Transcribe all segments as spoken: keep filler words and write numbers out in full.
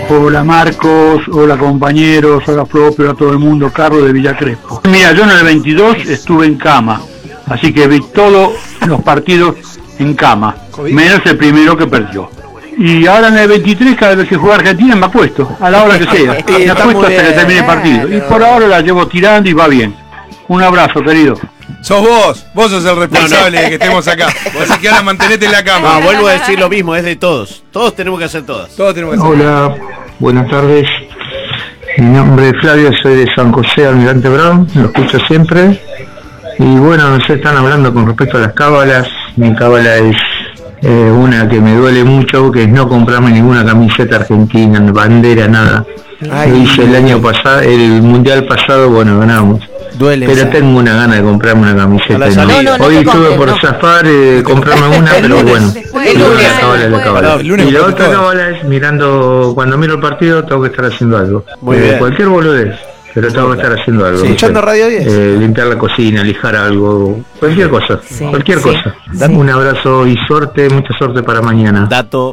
Hola Marcos, hola compañeros, hola Flop, hola a todo el mundo, Carlos de Villa Crespo. Mira, yo en el veintidós estuve en cama, así que vi todos los partidos en cama, menos el primero que perdió. Y ahora en el veintitrés, cada vez que juega Argentina me acuesto, a la hora que sea, me acuesto hasta que termine el partido. Y por ahora la llevo tirando y va bien. Un abrazo, querido. Sos vos, vos sos el responsable no, no. de que estemos acá. Así que ahora mantenete en la cama. No, vuelvo a decir lo mismo, es de todos. Todos tenemos que hacer todas. Todos tenemos que hacer. Hola, buenas tardes. Mi nombre es Flavio, soy de San José, Almirante Brown, lo escucho siempre. Y bueno, no sé, están hablando con respecto a las cábalas. Mi cábala es eh, una que me duele mucho, que es no comprarme ninguna camiseta argentina, bandera, nada. Ay, lo hice el año pasado, el mundial pasado, bueno, ganamos. Duele pero esa. Tengo una gana de comprarme una camiseta. No, no, no, Hoy estuve compres, por no. zafar, eh, comprarme una, pero lunes, bueno. El lunes, la cábala es la cábala. El lunes, y la otra cábala es mirando, cuando miro el partido, tengo que estar haciendo algo. Muy eh, bien. Cualquier boludez, pero tengo que estar haciendo algo. Sí, escuchando Radio diez. Eh, limpiar la cocina, lijar algo, cualquier cosa. Sí, cualquier sí, cosa. Sí. Un abrazo y suerte, mucha suerte para mañana. Dato,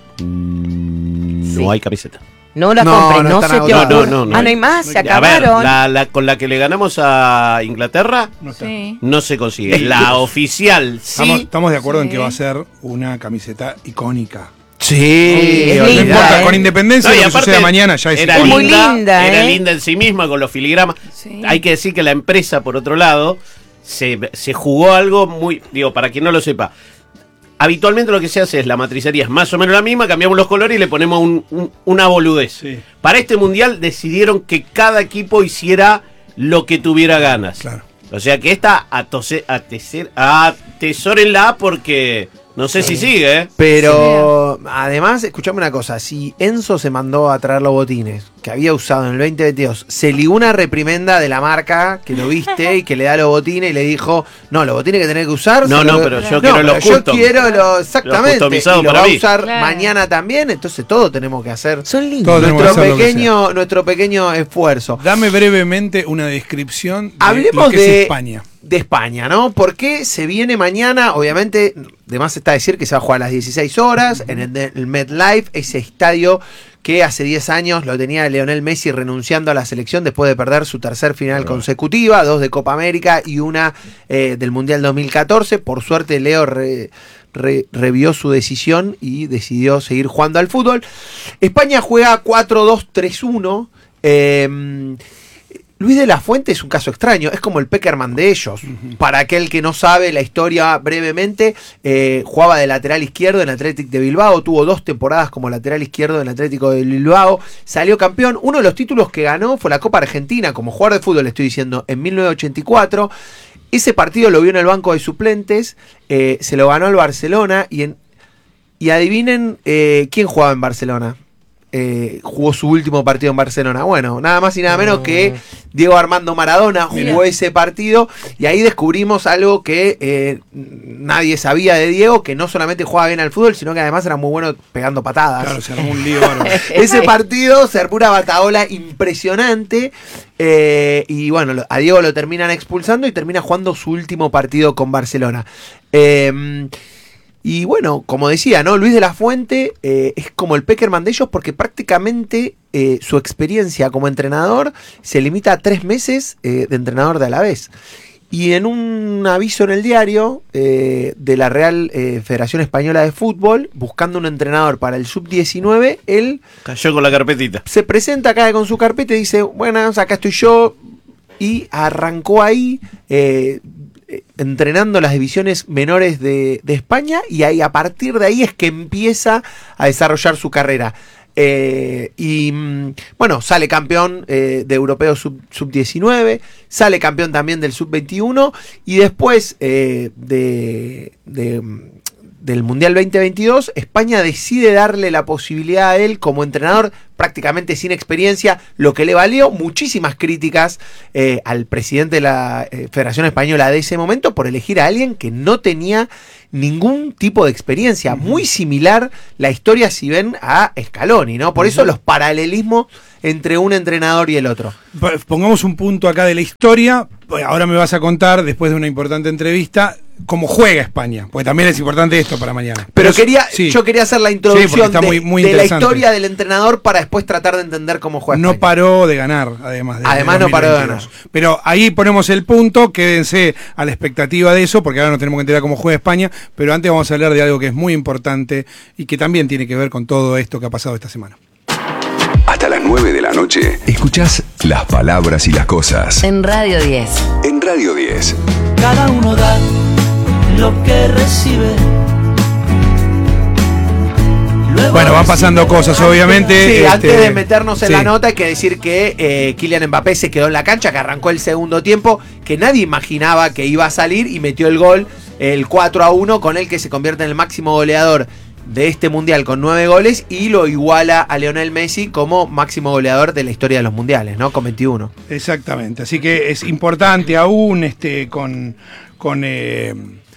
mmm, no sí. hay camiseta. No la no, compré, no, no se te no, no, no, no. Ah, no hay más, se a acabaron. Ver, la, la, con la que le ganamos a Inglaterra, no, sí. no se consigue. La oficial, sí. Estamos, estamos de acuerdo sí. en que va a ser una camiseta icónica. Sí, no, no importa, eh. con independencia no, de lo que suceda mañana ya es era icónica. Muy linda, ¿eh? Era linda en sí misma, con los filigramas. Sí. Hay que decir que la empresa, por otro lado, se, se jugó algo muy, digo, para quien no lo sepa, habitualmente lo que se hace es la matricería es más o menos la misma, cambiamos los colores y le ponemos un, un, una boludez. Sí. Para este mundial decidieron que cada equipo hiciera lo que tuviera ganas. Claro. O sea que esta atose, ateser, atesórenla porque no sé sí. si sigue. ¿eh? Pero sí. además, escuchame una cosa, si Enzo se mandó a traer los botines que había usado en el veinte veintidós, se ligó una reprimenda de la marca que lo viste y que le da los botines y le dijo, no, los botines que tenés que usar. No, no, lo... pero yo no, quiero pero los yo custom. quiero lo exactamente los y lo va mí. a usar claro. mañana también, entonces todo tenemos que hacer. Son lindos. Nuestro pequeño, nuestro pequeño esfuerzo. Dame brevemente una descripción de Hablemos lo que de es España. De España, ¿no? Porque se viene mañana, obviamente, de más está decir que se va a jugar a las dieciséis horas en el, el MetLife, ese estadio que hace diez años lo tenía Lionel Messi renunciando a la selección después de perder su tercer final consecutiva, dos de Copa América y una eh, del Mundial dos mil catorce. Por suerte Leo re, re, revió su decisión y decidió seguir jugando al fútbol. España juega cuatro dos tres uno. Eh, Luis de la Fuente es un caso extraño, es como el Peckerman de ellos. Uh-huh. Para aquel que no sabe la historia brevemente, eh, jugaba de lateral izquierdo en Athletic de Bilbao, tuvo dos temporadas como lateral izquierdo en Atlético de Bilbao, salió campeón. Uno de los títulos que ganó fue la Copa Argentina, como jugador de fútbol, le estoy diciendo, en mil novecientos ochenta y cuatro. Ese partido lo vio en el banco de suplentes, eh, se lo ganó el Barcelona y, en, y adivinen eh, quién jugaba en Barcelona. Eh, jugó su último partido en Barcelona. Bueno, nada más y nada menos que Diego Armando Maradona jugó Mira. ese partido y ahí descubrimos algo que eh, nadie sabía de Diego, que no solamente jugaba bien al fútbol, sino que además era muy bueno pegando patadas. Claro, se armó un lío. Ese partido se armó una bataola impresionante eh, y bueno, a Diego lo terminan expulsando y termina jugando su último partido con Barcelona. Eh, Y bueno, como decía, ¿no? Luis de la Fuente eh, es como el Peckerman de ellos porque prácticamente eh, su experiencia como entrenador se limita a tres meses eh, de entrenador de Alavés. Y en un aviso en el diario eh, de la Real eh, Federación Española de Fútbol, buscando un entrenador para el sub diecinueve, él cayó con la carpetita. Se presenta acá con su carpeta y dice, bueno, acá estoy yo. Y arrancó ahí eh, entrenando las divisiones menores de, de España y ahí a partir de ahí es que empieza a desarrollar su carrera. Eh, y bueno, sale campeón eh, de europeo sub, sub diecinueve, sale campeón también del sub veintiuno y después eh, de, de, del Mundial veinte veintidós, España decide darle la posibilidad a él como entrenador prácticamente sin experiencia, lo que le valió muchísimas críticas eh, al presidente de la eh, Federación Española de ese momento por elegir a alguien que no tenía ningún tipo de experiencia. Muy similar la historia, si ven, a Scaloni, ¿no? Por eso los paralelismos entre un entrenador y el otro. Pongamos un punto acá de la historia. Ahora me vas a contar, después de una importante entrevista, cómo juega España, porque también es importante esto para mañana. Pero, Pero quería, sí. yo quería hacer la introducción sí, de, muy, muy de la historia del entrenador para después tratar de entender cómo juega No España. paró de ganar, además. De, además de no paró de ganar. Pero ahí ponemos el punto, quédense a la expectativa de eso, porque ahora nos tenemos que enterar cómo juega España, pero antes vamos a hablar de algo que es muy importante y que también tiene que ver con todo esto que ha pasado esta semana. Hasta las nueve de la noche, escuchás Las Palabras y las Cosas. En Radio diez. En Radio diez. Cada uno da lo que recibe. Luego bueno, van pasando cosas, obviamente. Sí, este, antes de meternos en sí. la nota, hay que decir que eh, Kylian Mbappé se quedó en la cancha, que arrancó el segundo tiempo, que nadie imaginaba que iba a salir y metió el gol, el cuatro a uno, con el que se convierte en el máximo goleador de este mundial con nueve goles y lo iguala a Lionel Messi como máximo goleador de la historia de los mundiales, ¿no? Con veintiuno. Exactamente, así que es importante aún este con con, eh,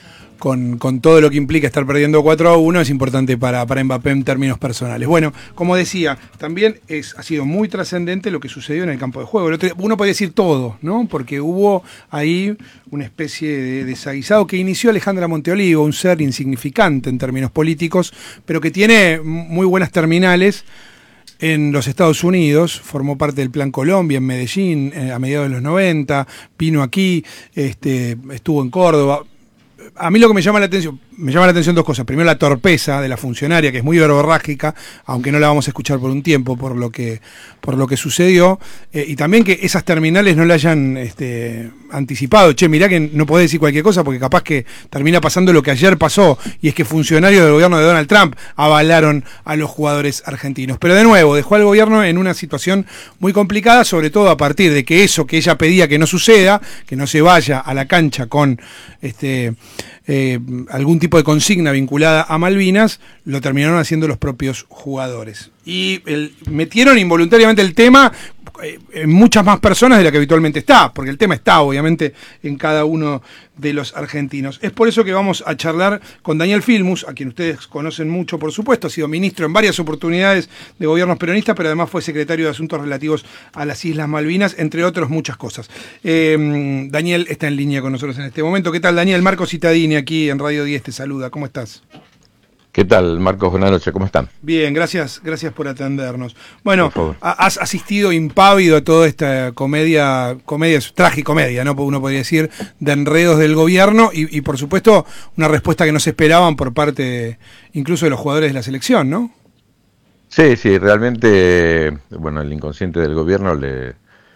con con todo lo que implica estar perdiendo cuatro a uno, es importante para, para Mbappé en términos personales. Bueno, como decía, también es, ha sido muy trascendente lo que sucedió en el campo de juego. Uno puede decir todo, ¿no? Porque hubo ahí una especie de desaguisado que inició Alejandra Monteolivo, un ser insignificante en términos políticos, pero que tiene muy buenas terminales en los Estados Unidos, formó parte del Plan Colombia en Medellín eh, a mediados de los noventa, vino aquí, este, estuvo en Córdoba. A mí lo que me llama la atención, me llama la atención dos cosas. Primero, la torpeza de la funcionaria, que es muy verborrágica, aunque no la vamos a escuchar por un tiempo por lo que por lo que sucedió, eh, y también que esas terminales no le hayan este, anticipado. Che, mirá que no podés decir cualquier cosa porque capaz que termina pasando lo que ayer pasó, y es que funcionarios del gobierno de Donald Trump avalaron a los jugadores argentinos. Pero de nuevo, dejó al gobierno en una situación muy complicada, sobre todo a partir de que eso que ella pedía que no suceda, que no se vaya a la cancha con este eh, algún tipo de consigna vinculada a Malvinas, lo terminaron haciendo los propios jugadores. Y el, metieron involuntariamente el tema eh, en muchas más personas de la que habitualmente está, porque el tema está obviamente en cada uno de los argentinos. Es por eso que vamos a charlar con Daniel Filmus, a quien ustedes conocen mucho, por supuesto, ha sido ministro en varias oportunidades de gobiernos peronistas, pero además fue secretario de Asuntos Relativos a las Islas Malvinas, entre otras muchas cosas. Eh, Daniel está en línea con nosotros en este momento. ¿Qué tal, Daniel? Marco Cittadini aquí en Radio diez te saluda. ¿Cómo estás? ¿Qué tal, Marcos? Buenas noches, ¿cómo están? Bien, gracias, gracias por atendernos. Bueno, has asistido impávido a toda esta comedia, comedia, tragicomedia, ¿no? Uno podría decir, de enredos del gobierno y, y por supuesto una respuesta que no se esperaban por parte incluso de los jugadores de la selección, ¿no? Sí, sí, realmente, bueno, el inconsciente del gobierno le,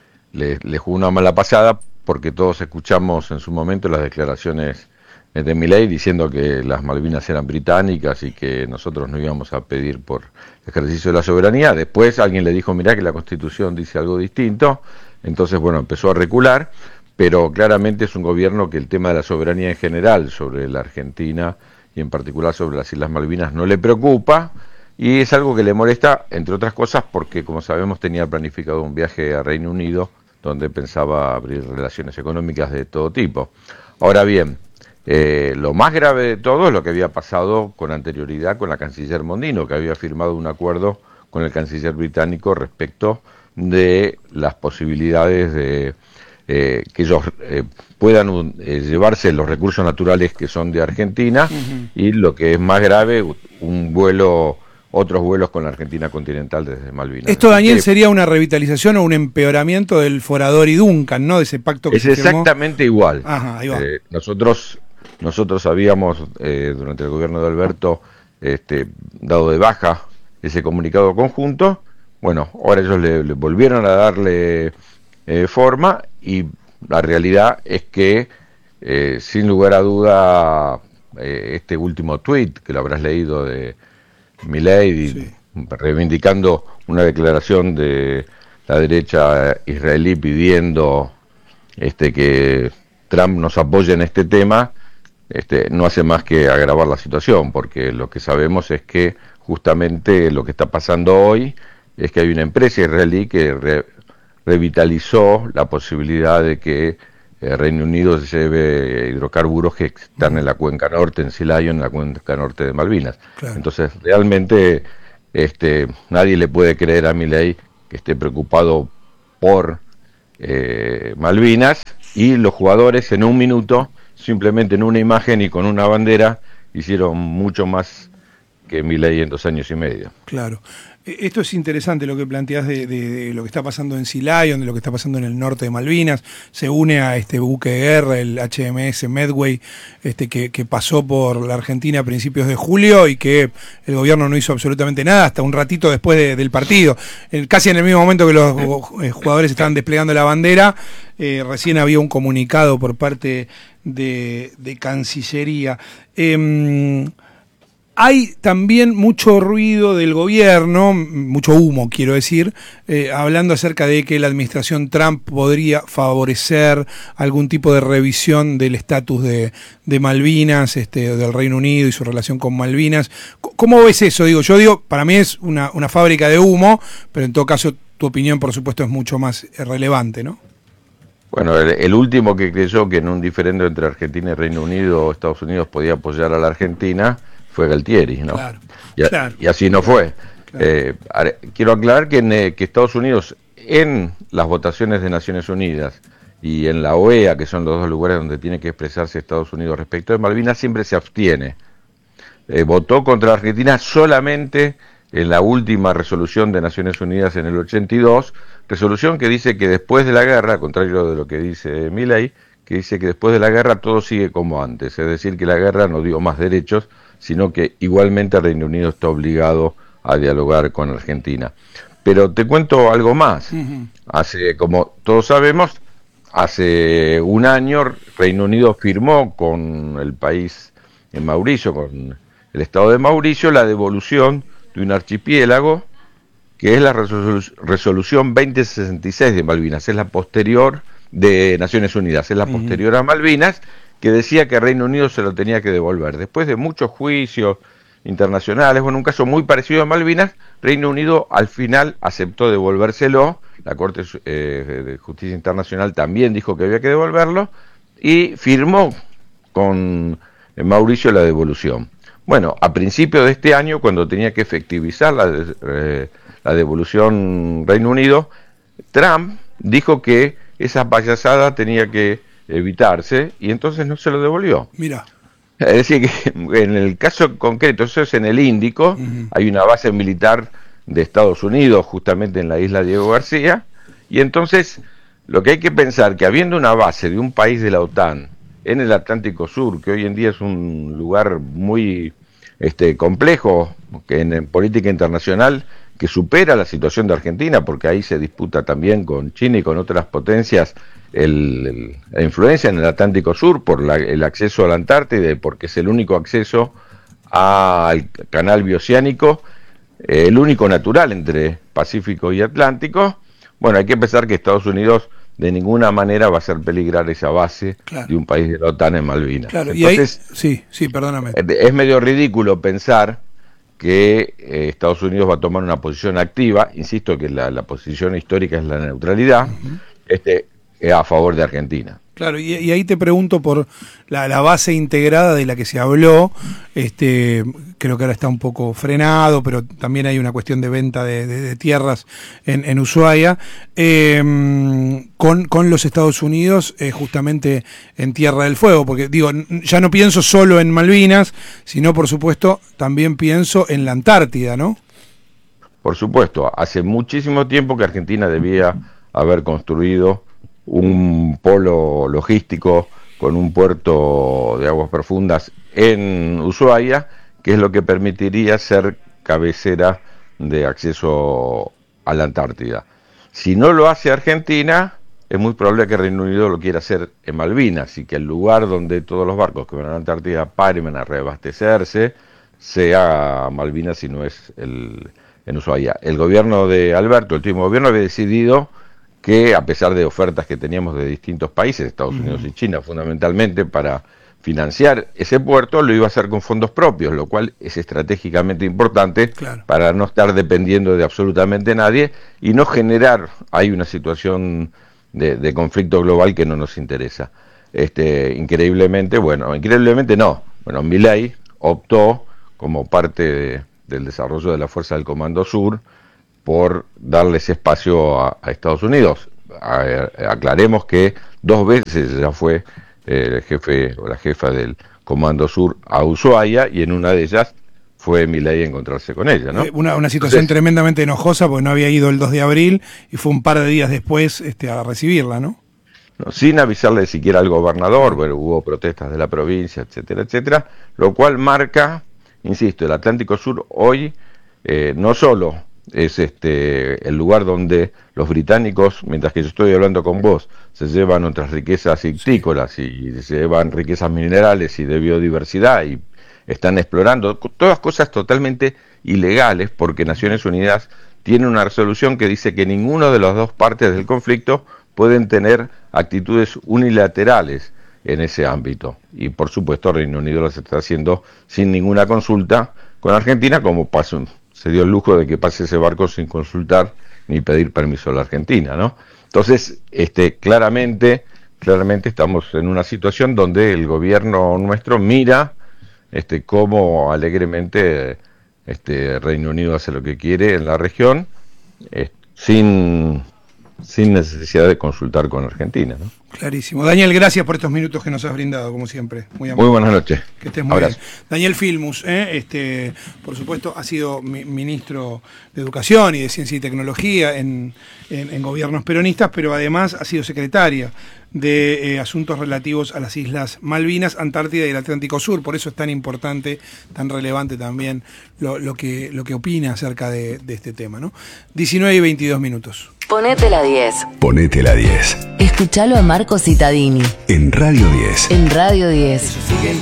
le, le jugó una mala pasada, porque todos escuchamos en su momento las declaraciones de Milei diciendo que las Malvinas eran británicas y que nosotros no íbamos a pedir por ejercicio de la soberanía. Después alguien le dijo, mirá que la Constitución dice algo distinto, entonces bueno, empezó a recular, pero claramente es un gobierno que el tema de la soberanía en general sobre la Argentina y en particular sobre las Islas Malvinas no le preocupa, y es algo que le molesta, entre otras cosas, porque como sabemos tenía planificado un viaje a Reino Unido donde pensaba abrir relaciones económicas de todo tipo. Ahora bien, Eh, lo más grave de todo es lo que había pasado con anterioridad con la canciller Mondino, que había firmado un acuerdo con el canciller británico respecto de las posibilidades de eh, que ellos eh, puedan eh, llevarse los recursos naturales que son de Argentina, uh-huh. y lo que es más grave, un vuelo, otros vuelos con la Argentina continental desde Malvinas. Esto, Daniel, sería una revitalización o un empeoramiento del Forador y Duncan, ¿no? De ese pacto que es se firmó. Exactamente igual. Ajá, ahí va. Eh, nosotros Nosotros habíamos, eh, durante el gobierno de Alberto, este, dado de baja ese comunicado conjunto. Bueno, ahora ellos le, le volvieron a darle eh, forma, y la realidad es que, eh, sin lugar a duda, eh, este último tuit, que lo habrás leído, de Milei, sí, reivindicando una declaración de la derecha israelí pidiendo este, que Trump nos apoye en este tema, Este, no hace más que agravar la situación, porque lo que sabemos es que justamente lo que está pasando hoy es que hay una empresa israelí que re, revitalizó la posibilidad de que eh, Reino Unido lleve hidrocarburos que están en la cuenca norte, en Sea Lion, en la cuenca norte de Malvinas. Claro. Entonces, realmente este, nadie le puede creer a Milei que esté preocupado por eh, Malvinas, y los jugadores en un minuto simplemente en una imagen y con una bandera hicieron mucho más que Milei en dos años y medio. Claro. Esto es interesante lo que planteás de, de, de lo que está pasando en Sea Lion, de lo que está pasando en el norte de Malvinas. Se une a este buque de guerra, el H M S Medway, este, que, que pasó por la Argentina a principios de julio y que el gobierno no hizo absolutamente nada hasta un ratito después de, del partido. El, casi en el mismo momento que los eh, jugadores estaban desplegando la bandera, eh, recién había un comunicado por parte de, de Cancillería. Eh, Hay también mucho ruido del gobierno, mucho humo, quiero decir, eh, hablando acerca de que la administración Trump podría favorecer algún tipo de revisión del estatus de, de Malvinas, este, del Reino Unido y su relación con Malvinas. ¿Cómo ves eso? Digo, yo digo, para mí es una, una fábrica de humo, pero en todo caso tu opinión, por supuesto, es mucho más relevante, ¿no? Bueno, el, el último que creyó que en un diferendo entre Argentina y Reino Unido o Estados Unidos podía apoyar a la Argentina fue Galtieri, ¿no? Claro, y, a, claro. y así no fue. Claro. Eh, quiero aclarar que, en, eh, que Estados Unidos, en las votaciones de Naciones Unidas y en la O E A, que son los dos lugares donde tiene que expresarse Estados Unidos respecto de Malvinas, siempre se abstiene. Eh, votó contra la Argentina solamente en la última resolución de Naciones Unidas en el ochenta y dos, resolución que dice que después de la guerra, al contrario de lo que dice Milei, que dice que después de la guerra todo sigue como antes, es decir, que la guerra no dio más derechos, sino que igualmente el Reino Unido está obligado a dialogar con Argentina. Pero te cuento algo más. Uh-huh. Hace, como todos sabemos, hace un año Reino Unido firmó con el país en Mauricio, con el Estado de Mauricio, la devolución de un archipiélago que es la resolu- resolución veinte sesenta y seis de Malvinas, es la posterior de Naciones Unidas, es la posterior uh-huh. a Malvinas, que decía que Reino Unido se lo tenía que devolver. Después de muchos juicios internacionales, bueno, un caso muy parecido a Malvinas, Reino Unido al final aceptó devolvérselo, la Corte eh, de Justicia Internacional también dijo que había que devolverlo, y firmó con Mauricio la devolución. Bueno, a principios de este año, cuando tenía que efectivizar la, eh, la devolución Reino Unido, Trump dijo que esa payasada tenía que evitarse y entonces no se lo devolvió. Mira. Es decir, que en el caso concreto, eso es en el Índico, uh-huh. hay una base militar de Estados Unidos justamente en la isla Diego García, y entonces lo que hay que pensar que habiendo una base de un país de la OTAN en el Atlántico Sur, que hoy en día es un lugar muy este, complejo que en, en política internacional, que supera la situación de Argentina, porque ahí se disputa también con China y con otras potencias el, el, la influencia en el Atlántico Sur por la, el acceso a la Antártida, porque es el único acceso al canal bioceánico, eh, el único natural entre Pacífico y Atlántico. Bueno, hay que pensar que Estados Unidos de ninguna manera va a hacer peligrar esa base claro. de un país de la OTAN en Malvinas. Claro, entonces, y ahí, sí, sí, perdóname. Es medio ridículo pensar que eh, Estados Unidos va a tomar una posición activa, insisto que la, la posición histórica es la neutralidad, uh-huh. este, eh, a favor de Argentina. Claro, y, y ahí te pregunto por la, la base integrada de la que se habló, este, creo que ahora está un poco frenado, pero también hay una cuestión de venta de, de, de tierras en, en Ushuaia, eh, con, con los Estados Unidos eh, justamente en Tierra del Fuego, porque digo, ya no pienso solo en Malvinas, sino por supuesto también pienso en la Antártida, ¿no? Por supuesto, hace muchísimo tiempo que Argentina debía haber construido un polo logístico con un puerto de aguas profundas en Ushuaia, que es lo que permitiría ser cabecera de acceso a la Antártida. Si no lo hace Argentina, es muy probable que Reino Unido lo quiera hacer en Malvinas, y que el lugar donde todos los barcos que van a la Antártida paren a reabastecerse sea Malvinas, y no es el, en Ushuaia. El gobierno de Alberto, el último gobierno, había decidido que, a pesar de ofertas que teníamos de distintos países, Estados Unidos y China fundamentalmente, para financiar ese puerto, lo iba a hacer con fondos propios, lo cual es estratégicamente importante claro. para no estar dependiendo de absolutamente nadie y no generar ahí una situación de, de conflicto global que no nos interesa. Este, increíblemente, bueno, increíblemente no, bueno, Milei optó como parte de, del desarrollo de la Fuerza del Comando Sur por darle ese espacio a, a Estados Unidos. A, a, aclaremos que dos veces ya fue eh, el jefe o la jefa del Comando Sur a Ushuaia, y en una de ellas fue Milei a encontrarse con ella, ¿no? Eh, una, una situación Entonces, tremendamente enojosa, porque no había ido el dos de abril y fue un par de días después este, a recibirla, ¿no? No, sin avisarle siquiera al gobernador. Bueno, hubo protestas de la provincia, etcétera, etcétera, lo cual marca, insisto, el Atlántico Sur hoy eh, no solo es este el lugar donde los británicos, mientras que yo estoy hablando con vos, se llevan otras riquezas ictícolas y se llevan riquezas minerales y de biodiversidad y están explorando, todas cosas totalmente ilegales, porque Naciones Unidas tiene una resolución que dice que ninguna de las dos partes del conflicto pueden tener actitudes unilaterales en ese ámbito. Y por supuesto Reino Unido las está haciendo sin ninguna consulta con Argentina, como pasó, se dio el lujo de que pase ese barco sin consultar ni pedir permiso a la Argentina, ¿no? Entonces, este, claramente, claramente estamos en una situación donde el gobierno nuestro mira este, cómo alegremente este, Reino Unido hace lo que quiere en la región, eh, sin, sin necesidad de consultar con Argentina, ¿no? Clarísimo. Daniel, gracias por estos minutos que nos has brindado, como siempre. Muy amable. Muy buenas noches. Que estés muy Abrazo. bien. Daniel Filmus, ¿eh? este, por supuesto, ha sido mi, ministro de Educación y de Ciencia y Tecnología en, en, en gobiernos peronistas, pero además ha sido secretaria de eh, asuntos relativos a las Islas Malvinas, Antártida y el Atlántico Sur. Por eso es tan importante, tan relevante también lo, lo, que, lo que opina acerca de, de este tema, ¿no? diecinueve y veintidós minutos. Ponete la diez. Ponete la diez. Escuchalo a Marco Cittadini. En Radio diez. En Radio diez.